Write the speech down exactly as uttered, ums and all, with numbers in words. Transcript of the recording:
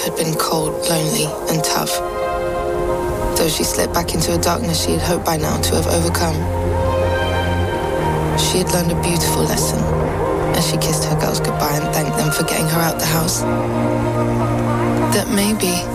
had been cold, lonely, and tough. Though she slipped back into a darkness she had hoped by now to have overcome. She had learned a beautiful lesson as she kissed her girls goodbye and thanked them for getting her out the house. That maybe